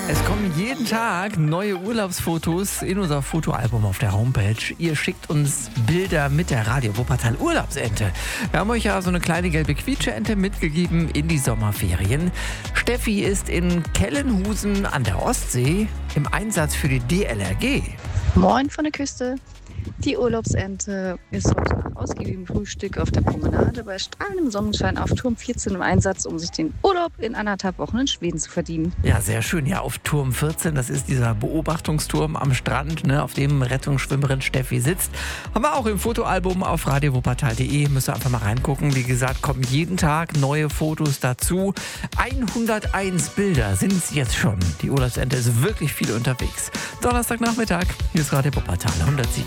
Es kommen jeden Tag neue Urlaubsfotos in unser Fotoalbum auf der Homepage. Ihr schickt uns Bilder mit der Radio Wuppertal Urlaubsente. Wir haben euch ja so eine kleine gelbe Quietscheente mitgegeben in die Sommerferien. Steffi ist in Kellenhusen an der Ostsee im Einsatz für die DLRG. Moin von der Küste. Die Urlaubsente ist heute nach ausgiebigem Frühstück auf der Promenade bei strahlendem Sonnenschein auf Turm 14 im Einsatz, um sich den Urlaub in 1,5 Wochen in Schweden zu verdienen. Ja, sehr schön. Ja, auf Turm 14, das ist dieser Beobachtungsturm am Strand, ne, auf dem Rettungsschwimmerin Steffi sitzt. Haben wir auch im Fotoalbum auf radiowuppertal.de. Müsst ihr einfach mal reingucken. Wie gesagt, kommen jeden Tag neue Fotos dazu. 101 Bilder sind es jetzt schon. Die Urlaubsente ist wirklich viel unterwegs. Donnerstagnachmittag, hier ist Radio Wuppertal 107.